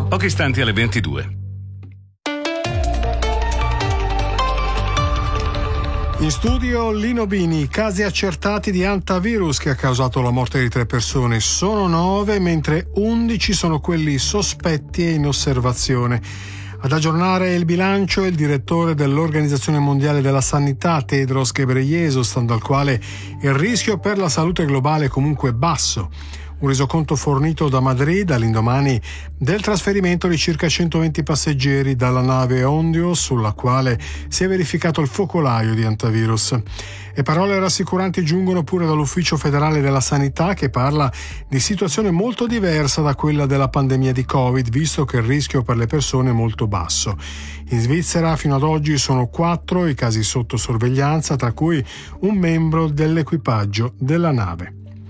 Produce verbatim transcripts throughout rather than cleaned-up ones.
Pochi istanti alle ventidue. In studio Lino Bini. Casi accertati di hantavirus che ha causato la morte di tre persone. Sono nove, mentre undici sono quelli sospetti e in osservazione. Ad aggiornare il bilancio è il direttore dell'Organizzazione Mondiale della Sanità, Tedros Ghebreyesus, stando al quale il rischio per la salute globale è comunque basso. Un resoconto fornito da Madrid all'indomani del trasferimento di circa centoventi passeggeri dalla nave Ondios, sulla quale si è verificato il focolaio di hantavirus. E parole rassicuranti giungono pure dall'Ufficio federale della sanità, che parla di situazione molto diversa da quella della pandemia di Covid, visto che il rischio per le persone è molto basso. In Svizzera fino ad oggi sono quattro i casi sotto sorveglianza, tra cui un membro dell'equipaggio della nave.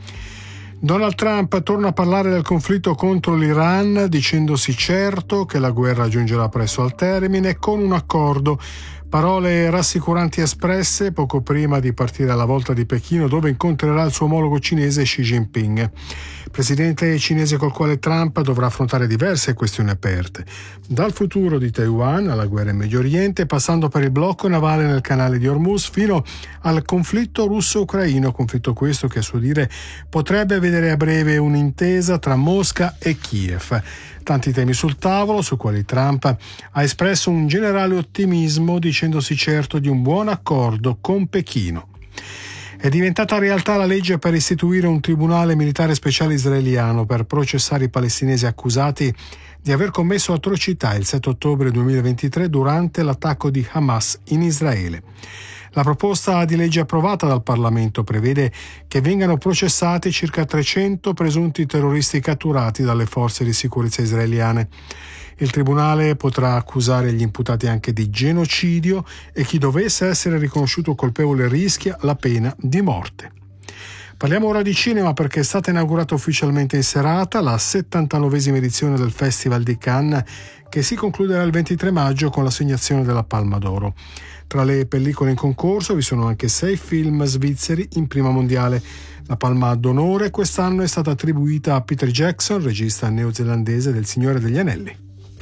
Donald Trump torna a parlare del conflitto contro l'Iran, dicendosi certo che la guerra giungerà presto al termine con un accordo. Parole rassicuranti espresse poco prima di partire alla volta di Pechino, dove incontrerà il suo omologo cinese Xi Jinping. Presidente cinese col quale Trump dovrà affrontare diverse questioni aperte, dal futuro di Taiwan alla guerra in Medio Oriente, passando per il blocco navale nel canale di Hormuz fino al conflitto russo-ucraino, conflitto questo che a suo dire potrebbe vedere a breve un'intesa tra Mosca e Kiev. Tanti temi sul tavolo, su quali Trump ha espresso un generale ottimismo, dicendosi certo di un buon accordo con Pechino. È diventata realtà la legge per istituire un tribunale militare speciale israeliano per processare i palestinesi accusati di aver commesso atrocità il sette ottobre duemilaventitré durante l'attacco di Hamas in Israele. La proposta di legge approvata dal Parlamento prevede che vengano processati circa trecento presunti terroristi catturati dalle forze di sicurezza israeliane. Il tribunale potrà accusare gli imputati anche di genocidio e chi dovesse essere riconosciuto colpevole rischia la pena di morte. Parliamo ora di cinema, perché è stata inaugurata ufficialmente in serata la settantanovesima edizione del Festival di Cannes, che si concluderà il ventitré maggio con l'assegnazione della Palma d'Oro. Tra le pellicole in concorso vi sono anche sei film svizzeri in prima mondiale. La Palma d'Onore quest'anno è stata attribuita a Peter Jackson, regista neozelandese del Signore degli Anelli.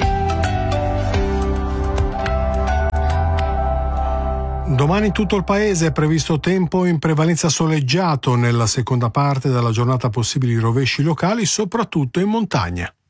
Domani in tutto il paese è previsto tempo in prevalenza soleggiato. Nella seconda parte della giornata possibili rovesci locali, soprattutto in montagna.